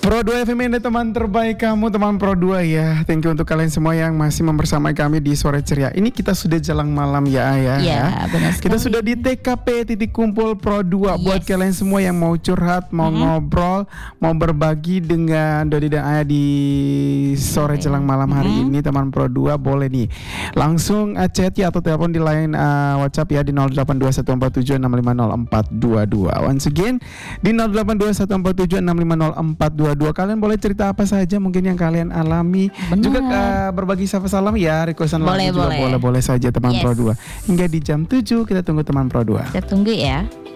Pro 2 FM ini teman terbaik kamu, teman Pro 2 ya. Thank you untuk kalian semua yang masih membersamai kami di Sore Ceria. Ini kita sudah jelang malam ya. Iya, benar sekali. Kita sudah di TKP titik kumpul Pro 2. Buat kalian semua yang mau curhat, mau ngobrol, mau berbagi dengan Dodi dan Ayah di sore jelang malam hari ini, teman Pro 2 boleh nih. Langsung chat ya atau telepon di line WhatsApp ya di 082147650422. Once again di 082147650422. Kalian boleh cerita apa saja mungkin yang kalian alami. Benar. Juga berbagi salam ya, requestan lagu juga Boleh. boleh saja teman Pro 2. Hingga di jam 7 kita tunggu teman Pro 2. Kita tunggu ya.